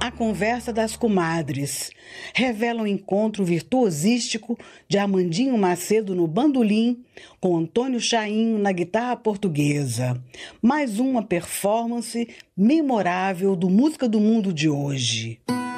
A Conversa das Comadres revela o encontro virtuosístico de Armandinho Macedo no bandolim com Antônio Chainho na guitarra portuguesa. Mais uma performance memorável do Música do Mundo de hoje.